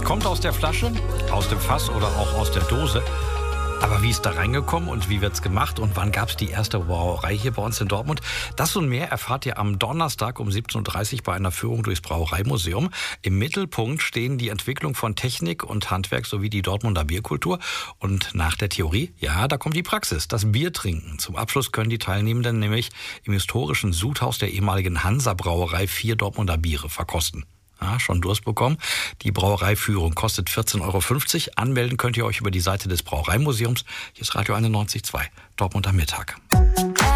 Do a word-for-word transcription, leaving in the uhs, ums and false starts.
Kommt aus der Flasche, aus dem Fass oder auch aus der Dose. Aber wie ist da reingekommen und wie wird's gemacht und wann gab's die erste Brauerei hier bei uns in Dortmund? Das und mehr erfahrt ihr am Donnerstag um siebzehn Uhr dreißig bei einer Führung durchs Brauereimuseum. Im Mittelpunkt stehen die Entwicklung von Technik und Handwerk sowie die Dortmunder Bierkultur. Und nach der Theorie, ja, da kommt die Praxis, das Biertrinken. Zum Abschluss können die Teilnehmenden nämlich im historischen Sudhaus der ehemaligen Hansa-Brauerei vier Dortmunder Biere verkosten. Ja, schon Durst bekommen? Die Brauereiführung kostet vierzehn Euro fünfzig. Anmelden könnt ihr euch über die Seite des Brauereimuseums. Hier ist Radio einundneunzig Komma zwei, Dortmunder Mittag.